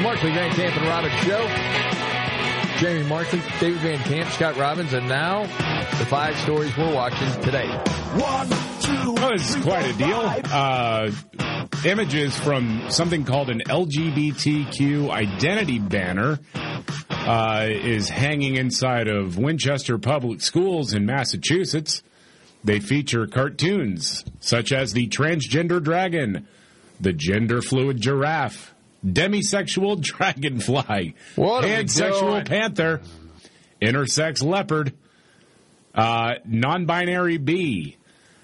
Markley, Van Camp, and Robbins Show. Jamie Markley, David Van Camp, Scott Robbins, and now the 5 stories we're watching today. 1, 2, well, this is quite a deal. Images from something called an LGBTQ identity banner is hanging inside of Winchester Public Schools in Massachusetts. They feature cartoons such as the transgender dragon, the gender-fluid giraffe, demisexual dragonfly, pansexual panther, intersex leopard, non-binary bee,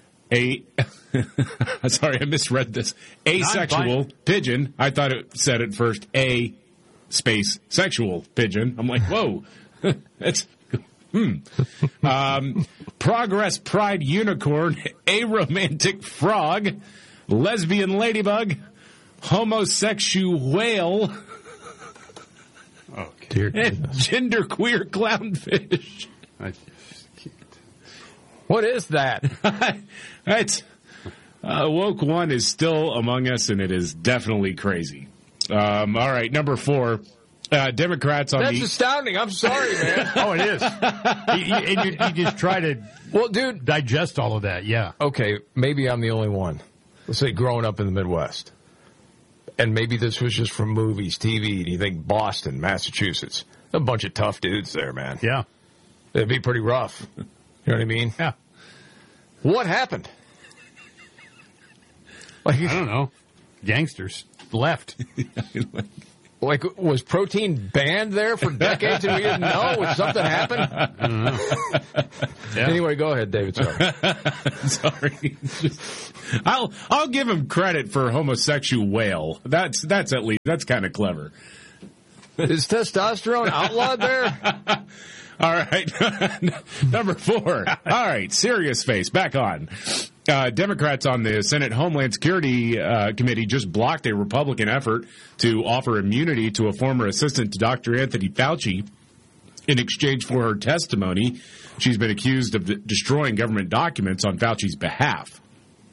sorry, I misread this, asexual pigeon. I thought it said at first a space sexual pigeon. I'm like, whoa, that's... Progress Pride unicorn, aromantic frog, lesbian ladybug, homosexual whale, and genderqueer clownfish. What is that? It's woke one is still among us, and it is definitely crazy. All right, number 4. Democrats on That's astounding. I'm sorry, man. Oh, it is. You just try to digest all of that, yeah. Okay, maybe I'm the only one. Let's say growing up in the Midwest. And maybe this was just from movies, TV, and you think Boston, Massachusetts. A bunch of tough dudes there, man. Yeah. It'd be pretty rough. You know what I mean? Yeah. What happened? I don't know. Gangsters left. Like, was protein banned there for decades and we didn't know? Was something happened? I don't know. Yeah. Anyway, go ahead, David. Sorry. I'll give him credit for homosexual whale. That's at least, that's kind of clever. Is testosterone outlawed there? All right. Number 4. All right. Serious face. Back on. Democrats on the Senate Homeland Security Committee just blocked a Republican effort to offer immunity to a former assistant to Dr. Anthony Fauci in exchange for her testimony. She's been accused of destroying government documents on Fauci's behalf.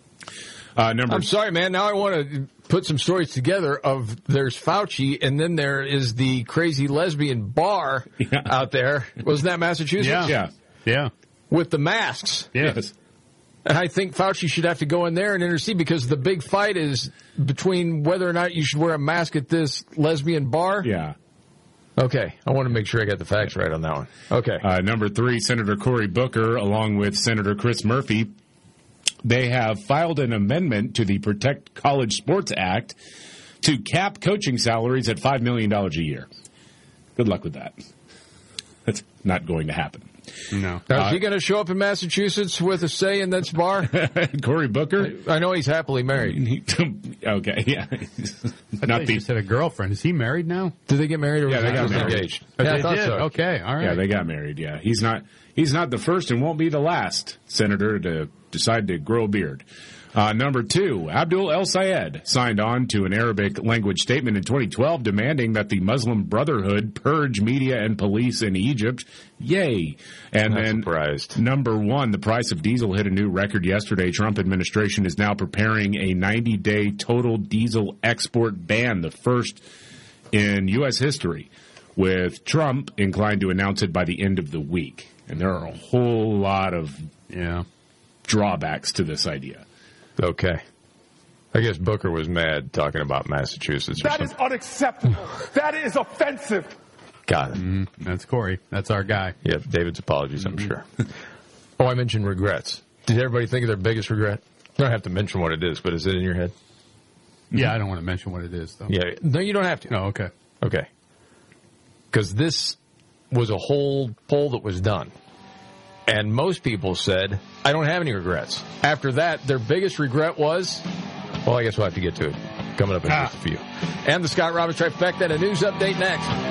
I'm sorry, man. Now I want to put some stories together of there's Fauci, and then there is the crazy lesbian bar out there. Wasn't that Massachusetts? Yeah. With the masks. Yes. And I think Fauci should have to go in there and intercede because the big fight is between whether or not you should wear a mask at this lesbian bar. Yeah. Okay. I want to make sure I got the facts right on that one. Okay. Number 3, Senator Cory Booker, along with Senator Chris Murphy, they have filed an amendment to the Protect College Sports Act to cap coaching salaries at $5 million a year. Good luck with that. That's not going to happen. No. Now, is he going to show up in Massachusetts with a say in that bar? Cory Booker? I know he's happily married. Okay, yeah. Not he just had a girlfriend. Is he married now? Did they get married or they got married. Engaged? Yeah, I thought so. Okay, all right. Yeah, they got married, yeah. He's not the first and won't be the last senator to decide to grow a beard. Number 2, Abdul El Sayed signed on to an Arabic language statement in 2012 demanding that the Muslim Brotherhood purge media and police in Egypt. Yay. And then surprised. Number 1, the price of diesel hit a new record yesterday. Trump administration is now preparing a 90-day total diesel export ban, the first in U.S. history, with Trump inclined to announce it by the end of the week. And there are a whole lot of drawbacks to this idea. Okay. I guess Booker was mad talking about Massachusetts. That is unacceptable. That is offensive. Got it. Mm-hmm. That's Corey. That's our guy. Yeah, David's apologies, I'm sure. I mentioned regrets. Did everybody think of their biggest regret? You don't have to mention what it is, but is it in your head? Yeah, I don't want to mention what it is, though. Yeah, no, you don't have to. Oh, okay. Okay. Because this was a whole poll that was done. And most people said, I don't have any regrets. After that, their biggest regret was, well, I guess we'll have to get to it. Coming up in just a few. And the Scott Robbins Trifecta and a news update next.